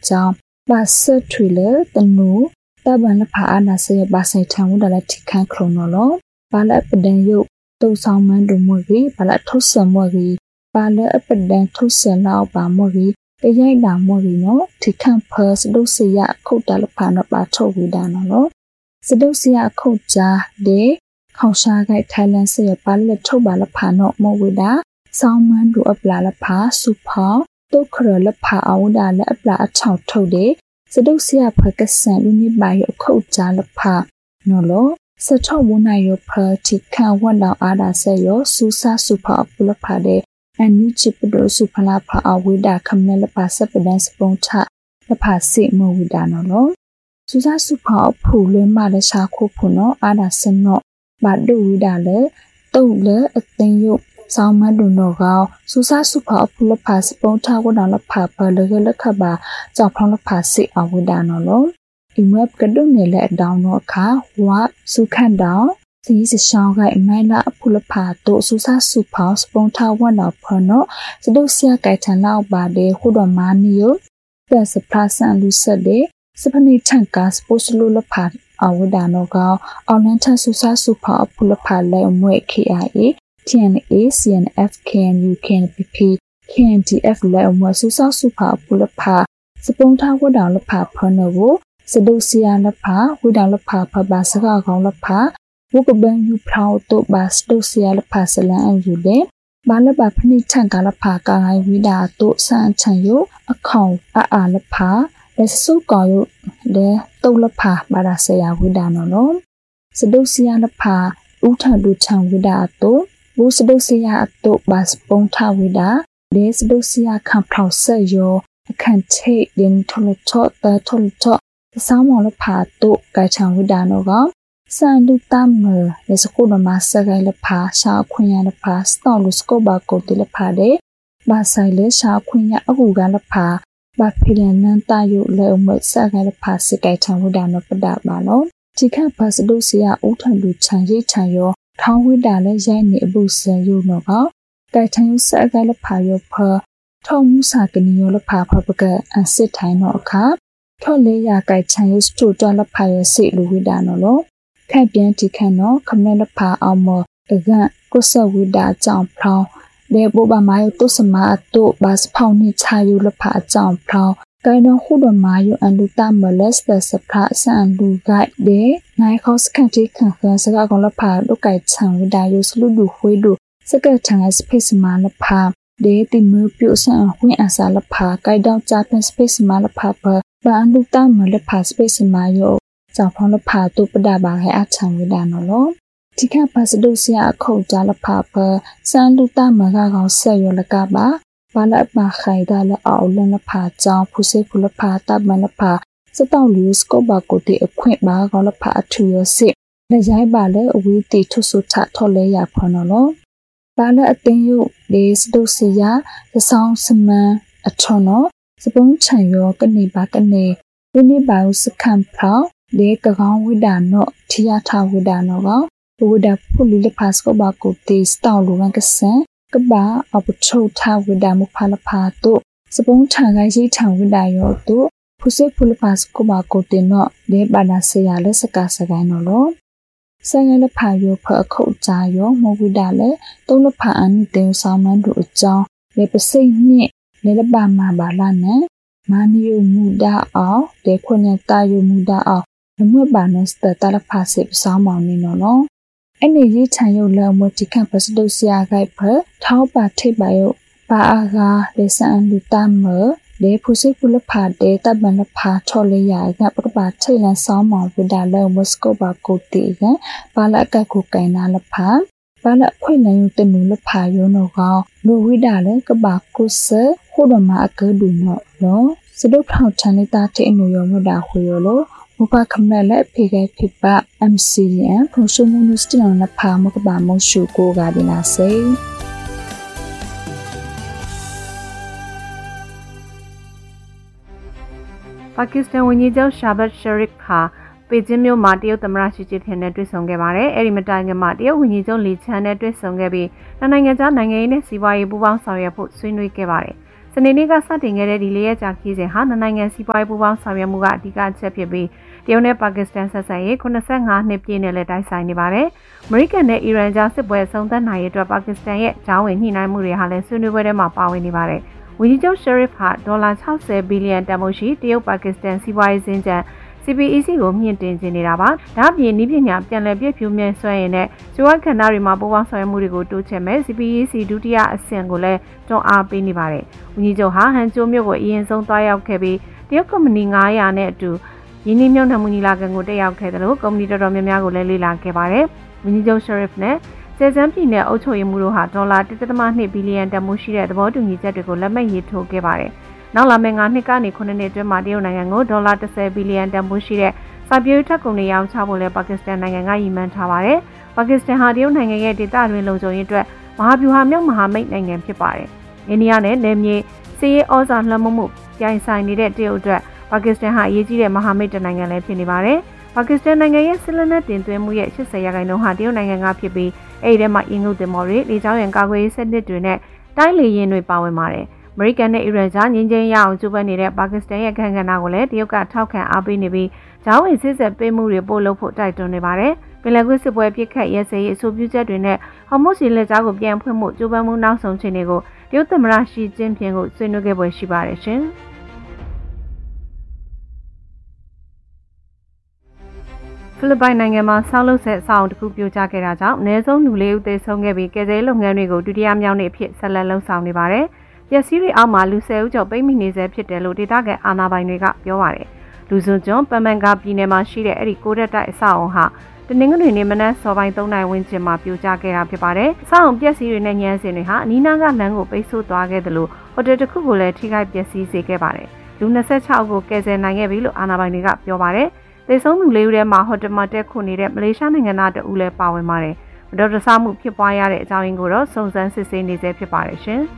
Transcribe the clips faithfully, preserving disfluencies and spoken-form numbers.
ကြောင်းပါဆက်ထွေလေတနူတဘန်လဖာအနာစေဘာဆိုင်ထံဝဒလာတိခန့်ခလုံးနော်ဘာလပဒန်ယုတုံဆောင်မန်ဒုမဝီဘာလထုတ်ဆမဝီဘာလအပဒန်ထုတ်ဆလောက်ပါမဝီတရိုက်တာမဝီနော်တိခန့်ဖတ်စဒုစီယခုတ်တလဖာနော်ပါထုတ်ဝီတာနော်စဒုစီယခုတ်ကြတဲ့ ခေါရှာဂိုက်ထိုင်လန်စေပါလက်ထုတ်ပါလဖာနော်မဝိဒါဆောင်းမန်းဒူအပလာလဖာစုဖောတုခရလဖာအဝဒါလက်အပလာအချောက်ထုတ်တဲ့စဒုစီယဖကဆန်လူနိပါယခုတ်ကြလဖာနော်လို့စချောဝနိုင်ရဖတိခဝတ်တော်အားဒါဆေယောစူဆာစုဖောပလဖာတဲ့အန်နီချစ်ပဒိုစုဖလာဖာအဝိဒါခမနလဖာစပဒန်စပုံချလဖာစိမဝိဒါနော်လို့စူဆာစုဖောဖူလွဲမလရှာခုဖုနော်အားဒါစနောဘာဒူဝိဒါလေတုတ်လေအသိယုဆောင်းမဒုနောကောစူဆာစုဖာဖူလဖာစပုံထဝဒလဖာပလကလခဘာကြောက်ဖောင်းလဖာစိအဝိဒါနော်လို့အီမပ်ကဒုနေလေအတောင်းတော့ခါဝါစုခန့်တောင်းစီစရှောင်းကအမိုင်လာအဖူလဖာတို့စူဆာစုဖာစပုံထဝဒဖနောစဒုဆရာကိုင်ထန်လောက်ပါတဲ့ခုတော်မာနီယိုသက်စပလာဆန်လူဆက်တဲ့စပနိထန်ကစပိုစလူလဖာအဝဒနောကောအော်လန်ထဆူဆာစုဖာအဖူလဖာလဲအမွဲ K I A T N A C N F K N U K N P P K N T F လဲအမွဲဆူဆာစုဖာအဖူလဖာစပုံထဝဒလဖာဖနောကိုစဒုစီယာလဖာဝိဒါလဖာဖဘာစကားကောင်းလဖာဝကဘန်ယူဖလောတုဘာစဒုစီယာလဖာဆလန်အယူတဲ့ဘာလဘဖနိချန်ကလဖာကာယဝိဒါတုစန်ချန်ယုအခေါင်အာအာလဖာလက်စုကောယုလေတုလဖာဘာသာဆရာဝိဒါနော်နော်စဒုစီယာလဖာဥထဒုချံဝိဒါတုဘူစဒုစီယာအတုဘာစပုံထဝိဒါလေစဒုစီယာခံဖောက်ဆက်ယောအခန့်ချိဒင်ထလချောတထလချောဆောင်းမောလဖာတုကိုင်ချံဝိဒါနော်ကစန်ဒုတမလေစကုဒမဆဂိုင်လဖာရှာခွင်ရလဖာစတောလူစကောဘာကိုတလဖာတဲ့ဘာဆိုင်လေရှာခွင်ရအကူကလဖာဘာဖီလန်နန်တာယုလေအမဆာကလဖာစကိုင်ချံဝဒနပဒပါလောတိခဘစဒုစီယာဥထန်လူချံရိချံယောထောင်းဝိဒါလည်းရိုင်းနေအပုစံယုနောကကိုင်ချံယုဆာကလဖာယောဖထောင်းမှုစာကနီယောလဖာဖပကအစစ်ထိုင်းနောအခါထော်လေးရကိုင်ချံယုစတူတော်လဖာယောစိလူဝိဒါနောလောခန့်ပြန်တိခန့်နောခမနလဖာအောင်မောအကန့်ကုဆဝိဒါကြောင့်ဖောင်းလေဘောဘာမာယတုစမာတုဘာစဖောင်းနိချာယုလဖာကြောင့်ဖောင်းကိုင်တော်ခုတော်မာယုအန်လူတမလက်စတစဖာဆန်လူဂိုက်ဒေနိုင်ခေါစကန်တိခန့်ခန်းစကားကောင်လဖာလုကိုင်ချံဝိဒါယုစလူဒူခွေဒူစကတ်ချံစပေစမာလဖာဒေတိမပြုဆန်ဝင်းအစာလဖာကိုင်တော်ဂျာပန်စပေစမာလဖာဘာအန်လူတမလဖာစပေစမာယုကြောင့်ဖောင်းလဖာတုပဒဘာဟဲအချံဝိဒါနော်လောတိခပါစဒုစီယာအခုတ်ကြလဖာဖစန်လူတမကကောင်ဆက်ရလကပါဘာလအပခိုင်ဒါလအောင်လလဖာကြောင့်ဖုစေဖုလဖာတမလဖာစတောက်လူစကောဘာကိုတိအခွင့်ပါကောင်လဖာအထူရစစ်လက်ရိုက်ပါလေအဝီတီထုဆုချထော်လဲရဖနော်လောဘာလအတင်းယုဒေစဒုစီယာသဆောင်စမန်အထောနော်စပုံးချံရောကနေပါကနေဝိနိဘာယုစခံဖောင်းဒေကကောင်ဝိဒါနောထီယာထဝိဒါနောကောဝိဒါဖုလီလဖာစကောဘာကိုတေစတောက်လူဝန်ကဆန်ကဘာအပချုထဝိဒါမဖာလဖာတုစပုံးထံကိုင်းရှိထံဝိဒါယောတုဖုစေဖုလဖာစကောဘာကိုတေနောဒေဘာနာဆေယာလက်စကာစကိုင်းနော်လောဆိုင်ရလဖာယောဖအခုတ်ကြယောမဝိဒါလေတုံးလဖာအန်နီတေဆောင်းမန်တို့အကြောင်းလေပစိတ်နှစ်လေလပမာဘာလာနဲ့မာနီယမူဒါအောင်ဒေခွနဲ့တာယမူဒါအောင်နမဘာနစတတလဖာစေပဆောင်းမောင်နေနော်လောအနေရေးချံယုလမတိခန့်ပစဒုစီယာဂိုက်ဖထောက်ပါထိပ်ပါယုပါအာဂါလေဆန်လူတမလေဖုစိဖုလဖာတေတဘန်လဖာချော်လေယာကပကပါထိတ်လန်ဆောင်းမောင်ဝဒါလမစကောဘာကိုတေကပါလကကုကိုင်နာလဖာပါလခွေလန်ယုတနုလဖာယောနောကောလူဝိဒါလေကဘာကုဆခုဒမအကဒုနောလောစဒုဖောက်ချန်နေတာတေအနုယောမဒါခွေယောလောမူပါခမလက်ဖေကဖိပ M C N ဖုန်ရှုံမနုစတနနဖာမကဘာမရှုကိုကဒီနာစေပါကစ္စတန်ဝန်ကြီးချုပ်ရှာဘတ်ရှရစ်ခါပေကျင်းမြို့မှာတရုတ်သမ္မတရှီကျင်းဖျင်နဲ့တွေ့ဆုံခဲ့ပါတယ်။အဲဒီမတိုင်ခင်မှာတရုတ်ဝန်ကြီးချုပ်လီချန်နဲ့တွေ့ဆုံခဲ့ပြီးနိုင်ငံခြားနိုင်ငံရေးနဲ့စီးပွားရေးပူးပေါင်းဆောင်ရွက်ဖို့ဆွေးနွေးခဲ့ပါတယ်။စနေနေ့ကစတင်ခဲ့တဲ့ဒီလေးရက်ကြာခီးစဉ်ဟာနိုင်ငံစီးပွားရေးပူးပေါင်းဆောင်ရွက်မှုကအဓိကအချက်ဖြစ်ပြီးတရုတ်နဲ့ပါကစ္စတန်ဆက်ဆံရေးeighty-fiveနှစ်ပြည့်နဲ့လည်းတိုက်ဆိုင်နေပါတယ်။အမေရိကန်နဲ့အီရန်ကြားစစ်ပွဲဆုံးသက်နိုင်ရေးအတွက်ပါကစ္စတန်ရဲ့ကြားဝင်ညှိနှိုင်းမှုတွေဟာလည်းဆွေးနွေးပွဲထဲမှာပါဝင်နေပါတယ်။ဝန်ကြီးချုပ်ရှယ်ရစ်ဟာဒေါ်လာsixtyဘီလီယံတန်ဖိုးရှိတရုတ်ပါကစ္စတန်စီးပွားရေးစင်ကြံ C P E C ကိုမြင့်တင်ခြင်းနေတာပါ။ဒါ့အပြင်နည်းပညာပြန်လည်ပြည့်ဖြူမြဲဆွဲရင်နဲ့ကျွမ်းခန္ဓာတွေမှာပူးပေါင်းဆောင်ရွက်မှုတွေကိုတိုးချဲ့မဲ့ C P E C ဒုတိယအဆင့်ကိုလည်းတွန်းအားပေးနေပါတယ်။ဝန်ကြီးချုပ်ဟာဟန်ကျိုးမြို့ကိုအရင်ဆုံးသွားရောက်ခဲ့ပြီးတရုတ်ကုမ္ပဏီnine hundredနဲ့အတူရင်းနှီးမြှုပ်နှံမှုညီလာခံကိုတက်ရောက်ခဲ့တယ်လို့ကုမ္ပဏီတော်တော်များများကိုလည်းလေ့လာခဲ့ပါတယ်။ဝန်ကြီးချုပ်ရှယ်ရစ်နဲ့ကျေကျန်းပြည်နယ်အုပ်ချုပ်ရေးမှူးတို့ဟာဒေါ်လာone point twoဘီလီယံတန်ဖိုးရှိတဲ့သဘောတူညီချက်တွေကိုလက်မှတ်ရေးထိုးခဲ့ပါတယ်။နောက်လာမယ့်fiveနှစ်ကနေnineနှစ်အတွင်းမှာတရုတ်နိုင်ငံကိုဒေါ်လာtenဘီလီယံတန်ဖိုးရှိတဲ့စာပြေးထက်ကုန်တွေရောင်းချဖို့လည်းပါကစ္စတန်နိုင်ငံကရည်မှန်းထားပါတယ်။ပါကစ္စတန်ဟာတရုတ်နိုင်ငံရဲ့ဒေသတွင်းလုံခြုံရေးအတွက်မဟာဗျူဟာမြောက်မဟာမိတ်နိုင်ငံဖြစ်ပါတယ်။အိန္ဒိယနဲ့နယ်မြေစစ်ရေးဩဇာလွှမ်းမိုးမှုပြိုင်ဆိုင်နေတဲ့တရုတ်အတွက်ပါကစ္စတန်ဟာအရေးကြီးတဲ့မဟာမိတ်နိုင်ငံလည်းဖြစ်နေပါတယ်။ပါကစ္စတန်နိုင်ငံရဲ့စစ်လက်နက်တင်သွင်းမှုရဲ့eightyရာခိုင်နှုန်းဟာတရုတ်နိုင်ငံကဖြစ်ပြီးအဲဒီထဲမှာအင်္ဂုတ်တင်မော်တွေလေကြောင်းရန်ကာကွယ်ရေးစနစ်တွေနဲ့တိုင်းလေယာဉ်တွေပါဝင်ပါတယ်။အမေရိကန်နဲ့အီရန်ကြားငြိမ်းချမ်းရအောင်ကြိုးပမ်းနေတဲ့ပါကစ္စတန်ရဲ့အခမ်းအနားကိုလည်းတရုတ်ကထောက်ခံအားပေးနေပြီးဂျောင်းဝင်စစ်ဆက်ပေးမှုတွေပို့လုပ်ဖို့တိုက်တွန်းနေပါတယ်။ပင်လယ်ကွေ့စစ်ပွဲပြစ်ခတ်ရဲစဲရေးအဆိုပြုချက်တွေနဲ့ဟော်မုတ်စီလက်ကြားကိုပြန်ဖွင့်မှုကြိုးပမ်းမှုနောက်ဆုံးချိန်တွေကိုတရုတ်သမ္မတရှီကျင်းဖျင်ကိုဆွေးနွေးခဲ့ပွဲရှိပါတယ်ရှင်။ဖိလစ်ပိုင်နိုင်ငံမှာဆောက်လုပ်ဆဲအဆောက်အုံတစ်ခုပြိုကျခဲ့တာကြောင့်အနည်းဆုံးလူလေးဦးသေဆုံးခဲ့ပြီးကယ်ဆယ်ရေးလုပ်ငန်းတွေကိုဒုတိယမြောက်နေ့အဖြစ်ဆက်လက်လှုပ်ဆောင်နေပါတယ်။ပျက်စီးတွေအောက်မှာလူtenဦးကျော်ပိတ်မိနေဆဲဖြစ်တယ်လို့ဒေသခံအာဏာပိုင်တွေကပြောပါတယ်။လူစွန်ကျွန်းပမန်ကာပြည်နယ်မှာရှိတဲ့အဲ့ဒီကိုရက်တိုက်အဆောက်အုံဟာတနင်္ဂနွေနေ့မနက်စောပိုင်းthreeနာရီဝန်းကျင်မှာပြိုကျခဲ့တာဖြစ်ပါတယ်။အဆောက်အုံပျက်စီးတွေနဲ့ညမ်းစင်တွေဟာအနီးနားကလမ်းကိုပိတ်ဆို့သွားခဲ့တယ်လို့ဟိုတယ်တစ်ခုကိုလည်းထိခိုက်ပျက်စီးစေခဲ့ပါတယ်။လူtwenty-sixဦးကိုကယ်ဆယ်နိုင်ခဲ့ပြီလို့အာဏာပိုင်တွေကပြောပါတယ်။သေဆုံးသူလေးဦးထဲမှာဟိုတယ်မှာတက်ခုနေတဲ့မလေးရှားနိုင်ငံသားတဦးလည်းပါဝင်ပါတယ်။မတော်တဆမှုဖြစ်ပွားရတဲ့အကြောင်းရင်းကိုတော့စုံစမ်းစစ်ဆေးနေဆဲဖြစ်ပါတယ်ရှင်။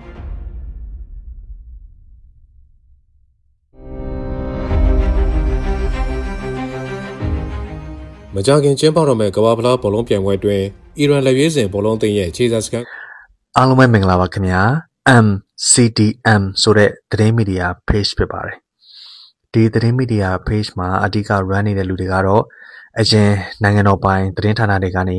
မကြခင်ကျင်းပတော့မဲ့ကမ္ဘာဖလားဘောလုံးပြိုင်ပွဲတွင်အီရန်လက်ရွေးစင်ဘောလုံးသင်းရဲ့ခြေစစကန်အားလုံးပဲမင်္ဂလာပါခင်ဗျာ M C D M ဆိုတဲ့သတင်းမီဒီယာ page ဖြစ်ပါတယ်ဒီသတင်းမီဒီယာ page မှာအဓိက run နေတဲ့လူတွေကတော့အရင်နိုင်ငံတော်ပိုင်သတင်းဌာနတွေကနေ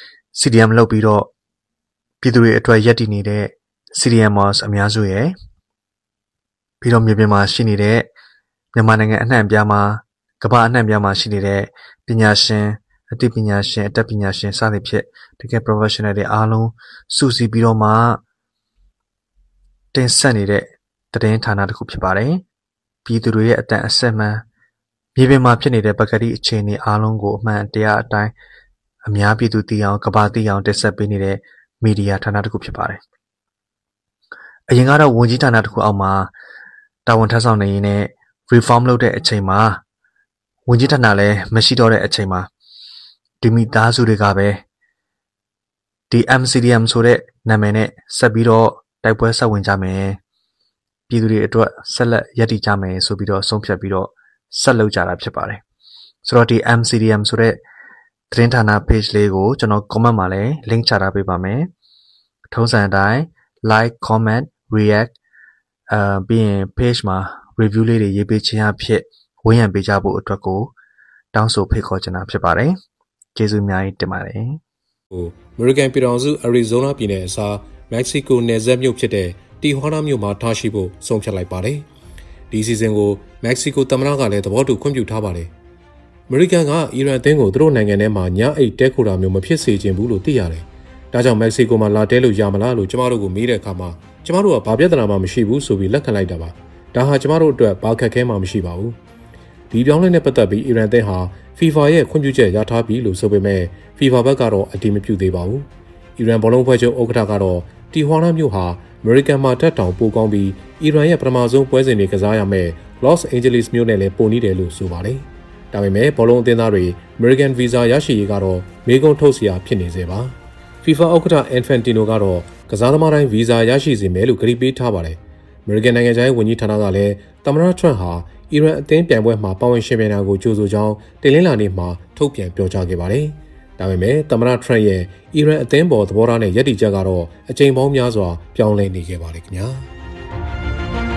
C D M လုပ်ပြီးတော့ပြည်သူတွေအတွက်ရည်တည်နေတဲ့ C D Mers အများစုရဲ့ပြီးတော့မြေပြင်မှာရှိနေတဲ့မြန်မာနိုင်ငံအနှံ့အပြားမှာကမ္ဘာအနှံ့အပြားမှာရှိနေတဲ့ပညာရှင်အသိပညာရှင်အတတ်ပညာရှင်စသဖြင့်တကယ် professional တွေအားလုံးစုစည်းပြီးတော့မှတင်ဆက်နေတဲ့သတင်းဌာနတစ်ခုဖြစ်ပါတယ်ပြည်သူတွေရဲ့အတန်အဆက်မှန်မြေပြင်မှာဖြစ်နေတဲ့ပကတိအခြေအနေအားလုံးကိုအမှန်တရားအတိုင်းအများပြည်သူသိအောင်ကမ္ဘာသိအောင်တင်ဆက်ပေးနေတဲ့မီဒီယာဌာနတစ်ခုဖြစ်ပါတယ်အရင်ကတော့ဝန်ကြီးဌာနတစ်ခုအောက်မှာတာဝန်ထမ်းဆောင်နေရင်းနဲ့ reform လုပ်တဲ့အချိန်မှာဝန်ကြီးဌာနလည်းမရှိတော့တဲ့အချိန်မှာဒီမိသားစုတွေကပဲဒီ M C D M ဆိုတဲ့နာမည်နဲ့ဆက်ပြီးတော့တိုက်ပွဲဆက်ဝင်ကြမယ်ပြည်သူတွေအတွက်ဆက်လက်ရည်တည်ကြမယ်ဆိုပြီးတော့ဆုံးဖြတ်ပြီးတော့ဆက်လုပ်ကြတာဖြစ်ပါတယ်ဆိုတော့ဒီ M C D M ဆိုတဲ့သတင်းဌာန page လေးကိုကျွန်တော် comment မှာလည်း link ချထားပေးပါမယ်ထုံးစံအတိုင်း like comment react အာပြီးရင် page မှာ review လေးတွေရေးပေးခြင်းအဖြစ်ဝန်းရံပေးကြဖို့အတွက်ကိုတောင်းဆိုဖိတ်ခေါ်ချင်တာဖြစ်ပါတယ်ကျေးဇူးအများကြီးတင်ပါတယ်ဟိုအမေရိကန်ပြည်ထောင်စုအရီဇိုနာပြည်နယ်အစားမက္ကဆီကိုနယ်စပ်မြို့ဖြစ်တဲ့တီဟွာနာမြို့မှာထားရှိဖို့ဆုံးဖြတ်လိုက်ပါတယ်ဒီစီဇန်ကိုမက္ကဆီကိုသမ္မတကလည်းသဘောတူခွင့်ပြုထားပါတယ်အမေရိကန်ကအီရန်အသင်းကိုသူတို့နိုင်ငံထဲမှာညအိတ်တဲခိုတာမျိုးမဖြစ်စေချင်ဘူးလို့သိရတယ်ဒါကြောင့်မက္ကဆီကိုမှာလာတဲလို့ရမလားလို့ကျမတို့ကိုမေးတဲ့အခါမှာကျမတို့ကဘာပြဿနာမှမရှိဘူးဆိုပြီးလက်ခံလိုက်တာပါဒါဟာကျမတို့အတွက်ဘာခက်ခဲမှမရှိပါဘူးဒီပြောင်းလဲနဲ့ပတ်သက်ပြီးအီရန်အသင်းဟာ FIFA ရဲ့ခွင့်ပြုချက်ရထားပြီလို့ဆိုပေမဲ့ FIFA ဘက်ကတော့အတည်မပြုသေးပါဘူးအီရန်ဘောလုံးဖွဲ့ချုပ်ဥက္ကဋ္ဌကတော့တီဟွာနာမြို့ဟာအမေရိကန်မှာတက်တောင်ပိုကောင်းပြီးအီရန်ရဲ့ပထမဆုံးပွဲစဉ်တွေကစားရမယ့် Los Angeles မြို့နဲ့လည်းပိုနီးတယ်လို့ဆိုပါတယ်ဒါပေမဲ့ဘောလုံးအသင်းသားတွေ American Visa ရရှိရေးကတော့မေးခွန်းထုတ်စရာဖြစ်နေစေပါ FIFA ဥက္ကဋ္ဌ Infantino ကတော့ကစားသမားတိုင်း Visa ရရှိစေမယ်လို့ကြေညာပေးထားပါတယ်အမေရိကန်နိုင်ငံခြားရေးဝန်ကြီးဌာနကလည်းသမ္မတထရန့်ဟာအီရန်အသင်းပြိုင်ပွဲမှာပါဝင်ရှင်ပြိုင်တာကိုကြိုဆိုကြောင်းတင်လင်းလာနေ့မှာထုတ်ပြန်ပြောကြားခဲ့ပါတယ်။ဒါပေမဲ့သမ္မတထရန့်ရဲ့အီရန်အသင်းပေါ်သဘောထားနဲ့ယက်တီချက်ကတော့အကြိမ်ပေါင်းများစွာပြောင်းလဲနေခဲ့ပါတယ်ခင်ဗျာ။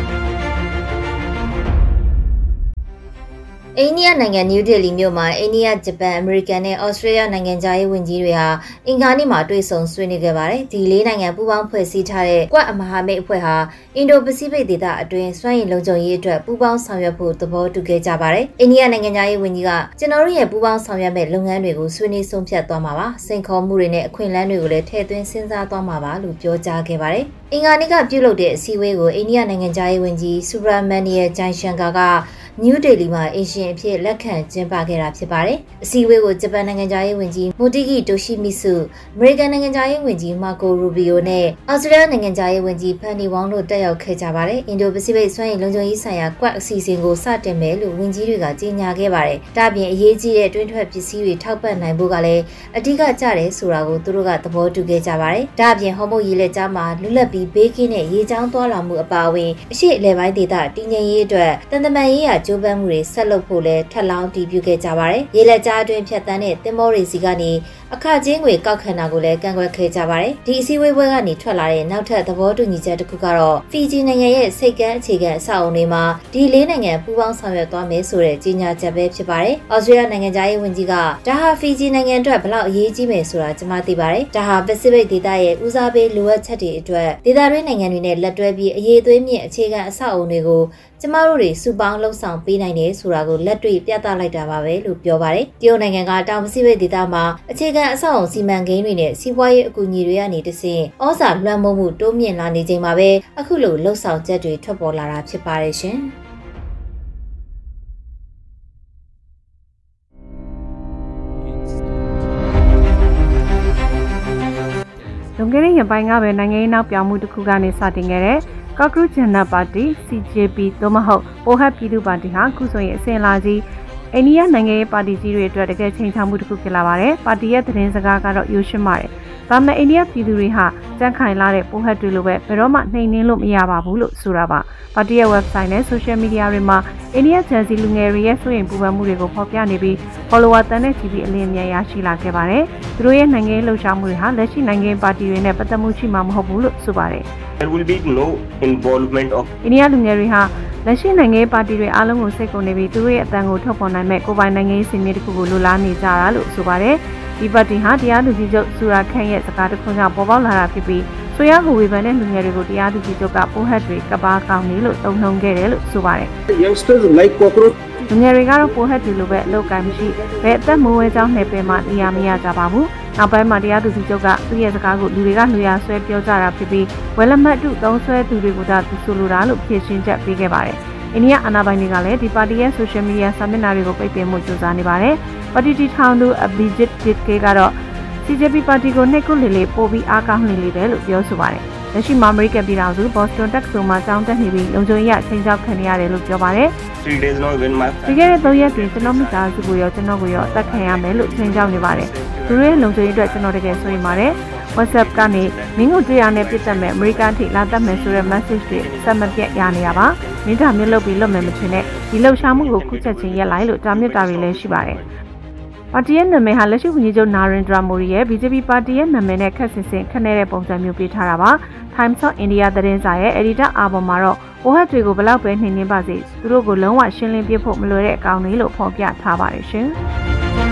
အိန္ဒိယနိုင်ငံနယူးဒေလီမြို့မှာအိန္ဒိယဂျပန်အမေရိကန်နဲ့ဩစတြေးလျနိုင်ငံသားရေးဝန်ကြီးတွေဟာအင်္ဂါနေ့မှာတွေ့ဆုံဆွေးနွေးခဲ့ပါတယ်ဒီလေးနိုင်ငံပူးပေါင်းဖွဲ့စည်းထားတဲ့ကွက်အမဟာမိတ်အဖွဲ့ဟာအင်ဒိုပစိဖိတ်ဒေသအတွင်းစွမ်းရည်လုံခြုံရေးအတွက်ပူးပေါင်းဆောင်ရွက်ဖို့သဘောတူခဲ့ကြပါတယ်အိန္ဒိယနိုင်ငံသားရေးဝန်ကြီးကကျွန်တော်တို့ရဲ့ပူးပေါင်းဆောင်ရွက်မဲ့လုပ်ငန်းတွေကိုဆွေးနွေးဆုံးဖြတ်သွားမှာပါစိန်ခေါ်မှုတွေနဲ့အခွင့်အလမ်းတွေကိုလည်းထည့်သွင်းစဉ်းစားသွားမှာပါလို့ပြောကြားခဲ့ပါတယ်အင်္ဂါနေ့ကပြုလုပ်တဲ့အစည်းအဝေးကိုအိန္ဒိယနိုင်ငံသားရေးဝန်ကြီးဆူဘရာမန်နီယဂျိုင်ရှန်ကာကနယူးဒေလီမှာအင်ရှင်အဖြစ်လက်ခံကျင်းပခဲ့တာဖြစ်ပါတယ်။အစည်းအဝေးကိုဂျပန်နိုင်ငံသားရေးဝန်ကြီးမိုတီဂီတိုရှိမီဆု၊အမေရိကန်နိုင်ငံသားရေးဝန်ကြီးမာကိုရူဘီယိုနဲ့အော်စတြေးလျနိုင်ငံသားရေးဝန်ကြီးဖန်နီဝေါင်းတို့တက်ရောက်ခဲ့ကြပါတယ်။အင်ဒိုပစိဖိတ်စွမ်းရည်လုံခြုံရေးဆိုင်ရာကွက်အစီအစဉ်ကိုစတင်မယ်လို့ဝန်ကြီးတွေကကြေညာခဲ့ပါတယ်။ဒါ့အပြင်အရေးကြီးတဲ့တွင်းထွက်ပစ္စည်းတွေထောက်ပံ့နိုင်ဖို့ကလည်းအဓိကကျတယ်ဆိုတာကိုသူတို့ကသဘောတူခဲ့ကြပါတယ်။ဒါ့အပြင်ဟော်မုတ်ရေလက်ကြားမှာလွတ်လပ်ပြီးဘေးကင်းတဲ့ရေကြောင်းသွားလာမှုအပါအဝင်အရှိအလဲပိုင်းဒေသတည်ငြိမ်ရေးအတွက်တန်တမန်ရေးရာကြိုးပမ်းမှုတွေဆက်လုပ်ဖို့လဲထပ်လောင်းတည်ပြုခဲ့ကြပါတယ်။ရေလက်ကြားအတွင်းဖြတ်တန်းတဲ့သင်္ဘောတွေစီကနေအခချင်းငွေကောက်ခံတာကိုလည်းကန့်ကွက်ခဲ့ကြပါတယ်။ဒီအစည်းအဝေးပွဲကနေထွက်လာတဲ့နောက်ထပ်သဘောတူညီချက်တစ်ခုကတော့ဖီဂျီနိုင်ငံရဲ့စိတ်ကမ်းအခြေခံအဆောက်အအုံတွေမှာဒီလေးနိုင်ငံပူးပေါင်းဆောင်ရွက်သွားမယ်ဆိုတဲ့ကြေညာချက်ပဲဖြစ်ပါတယ်။အော်စတြေးလျနိုင်ငံသားရေးဝန်ကြီးကဒါဟာဖီဂျီနိုင်ငံအတွက်ဘလောက်အရေးကြီးမယ်ဆိုတာကျွန်မသိပါတယ်။ဒါဟာပစိဖိတ်ဒေသရဲ့ဦးစားပေးလိုအပ်ချက်တွေအတွက်ဒေသတွင်းနိုင်ငံတွေနဲ့လက်တွဲပြီးအရေးသွေးမြင့်အခြေခံအဆောက်အအုံတွေကိုကျမတို့တွေစုပေါင်းလှုပ်ဆောင်ပေးနိုင်တယ်ဆိုတာကိုလက်တွေ့ပြသလိုက်တာပါပဲလို့ပြောပါတယ်။တရုတ်နိုင်ငံကတောင်ပစိဖိတ်ဒေသမှာအခြေခံအဆောက်အုံစီမံကိန်းတွေနဲ့စီးပွားရေးအကူအညီတွေကနေတဆင့်ဩဇာလွှမ်းမိုးမှုတိုးမြင့်လာနေချိန်မှာပဲအခုလိုလှုပ်ဆောင်ချက်တွေထွက်ပေါ်လာတာဖြစ်ပါတယ်ရှင်။လွန်ခဲ့တဲ့ရက်ပိုင်းကပဲနိုင်ငံရေးနောက်ပြောင်းမှုတစ်ခုကနေစတင်ခဲ့တဲ့ကော့ကရုဂျန်နာပါတီ စီ ဂျေ ပီ သို့မဟုတ်ပိုဟတ်ပြည်သူ့ပါတီဟာခုဆိုရင်အစဉ်လာကြီးအိန္ဒိယနိုင်ငံရေးပါတီကြီးတွေအတွက်တကယ်ချိန်ချမှုတစ်ခုဖြစ်လာပါတယ်။ပါတီရဲ့သတင်းစကားကတော့ရိုးရှင်းပါတယ်။ဒါပေမဲ့အိန္ဒိယပြည်သူတွေဟာကြန့်ခိုင်လာတဲ့ပိုဟတ်တွေလိုပဲဘယ်တော့မှနှိမ်နင်းလို့မရပါဘူးလို့ဆိုတာပါ။ပါတီရဲ့ website နဲ့ social media တွေမှာအိန္ဒိယဂျန်စီလူငယ်တွေရဲ့စိုးရိမ်ပူပန်မှုတွေကိုဖော်ပြနေပြီး follower တန်းနဲ့ချီပြီးအလင်းအမြန်ရရှိလာခဲ့ပါတယ်။သူတို့ရဲ့နိုင်ငံရေးလှုပ်ရှားမှုတွေဟာလက်ရှိနိုင်ငံပါတီတွေနဲ့ပတ်သက်မှုရှိမှာမဟုတ်ဘူးလို့ဆိုပါတယ်။ There will be no involvement of အိန္ဒိယလူငယ်တွေဟာလက်ရှိနိုင်ငံရေးပါတီတွေအားလုံးကိုစိတ်ကုန်နေပြီးသူတို့ရဲ့အတန်ကိုထုတ်ဖော်နိုင်မဲ့ကိုယ်ပိုင်နိုင်ငံရေးစင်မြင့်တစ်ခုကိုလိုလားနေကြတာလို့ဆိုပါတယ်။ဒီပါတီဟာတရားသူကြီးချုပ်ဆူရာခန့်ရဲ့စကားတစ်ခုကြောင့်ပေါ်ပေါက်လာတာဖြစ်ပြီးဆိုရကိုဝေဖန်တဲ့လူငယ်တွေကိုတရားသူကြီးချုပ်ကပိုဟတ်တွေကပားကောင်းနေလို့တုံ့နှုံခဲ့တယ်လို့ဆိုပါတယ်။ youngsters like cockroach လူငယ်တွေကတော့ပိုဟတ်တွေလိုပဲအလုပ်ကိုင်မရှိဘယ်အသက်မိုးဝဲကြောင်းနှဲပယ်မှနေရာမရကြပါဘူး။နောက်ပိုင်းမှာတရားသူကြီးချုပ်ကသူ့ရဲ့စကားကိုလူတွေကလူရဆွဲပြောကြတာဖြစ်ပြီးဝယ်လက်မှတ်တုသုံးဆွဲသူတွေကိုသာသူဆိုလိုတာလို့ဖြေရှင်းချက်ပေးခဲ့ပါတယ်။အိန္ဒိယအာဏာပိုင်တွေကလည်းဒီပါတီရဲ့ social media စာမျက်နှာတွေကိုပိတ်ပင်မှုကြိုးစားနေပါတယ်။ပါတီတီထောင်သူအဘီဂျစ်ဒစ်ကေကတော့ စီ ဂျေ ပီ ပါတီကိုနှိပ်ကွပ်လေလေပို့ပြီးအားကောင်းနေလေတယ်လို့ပြောဆိုပါတယ်။လက်ရှိမှာအမေရိကန်ပြည်ထောင်စုဘော့စတွန်တက္ကသိုလ်မှာကျောင်းတက်နေပြီးလုံခြုံရေးအချင်းချင်းခံနေရတယ်လို့ပြောပါတယ်။ three days now when my ဒီကနေ့သုံးရက်တွင်ကျွန်တော်မိသားစုကိုရောကျွန်တော်ကိုရောအသက်ခံရမယ်လို့ချိန်ကြောက်နေပါတယ်။သူတို့ရဲ့လုံခြုံရေးအတွက်ကျွန်တော်တကယ်ဆိုရင်ပါတယ်။ WhatsApp ကနေမင်းကိုတွေ့ရတဲ့ပြစ်တက်မဲ့အမေရိကန်ထိလာတတ်မယ်ဆိုတဲ့ message တွေဆက်မပြတ်ရနေရပါ။မင်းကမျိုးလုပ်ပြီးလွတ်မယ်မထင်နဲ့ဒီလှုပ်ရှားမှုကိုခုချက်ချင်းရက်လိုက်လို့တာမြစ်တာတွေလည်းရှိပါတယ်။ပါတီရဲ့နာမည်ဟာလက်ရှိဝန်ကြီးချုပ်နာရင်ဒရာမိုဒီရဲ့ ဘီဂျေပီ ပါတီရဲ့နာမည်နဲ့ခက်ဆင်ဆင်ခက်နေတဲ့ပုံစံမျိုးပေးထားတာပါ။ Times of India သတင်းစာရဲ့ editor အာဘော်မှာတော့ပိုဟတ်တွေကိုဘလောက်ပဲနှိမ်နှင်းပါစေသူတို့ကိုလုံးဝရှင်းလင်းပြဖို့မလွယ်တဲ့အကောင့်တွေလို့ဖော်ပြထားပါတယ်ရှင်။